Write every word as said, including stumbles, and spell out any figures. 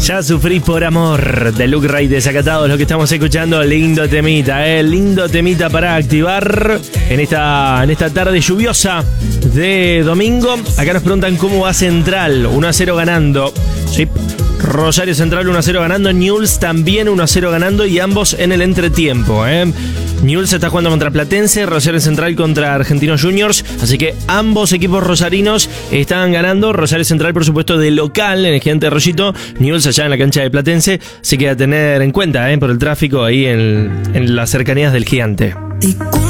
Ya sufrí por amor de Luke Ray Desacatados, lo que estamos escuchando. Lindo temita, eh, lindo temita para activar en esta, en esta tarde lluviosa de domingo. Acá nos preguntan cómo va Central, uno a cero ganando. Sí. Rosario Central uno a cero ganando, Newell's también uno a cero ganando y ambos en el entretiempo, ¿eh? Newell's está jugando contra Platense, Rosario Central contra Argentinos Juniors, así que ambos equipos rosarinos están ganando. Rosario Central, por supuesto, de local en el Gigante de Rollito, Newell's allá en la cancha de Platense, así que a tener en cuenta, ¿eh? Por el tráfico ahí en, en las cercanías del Gigante.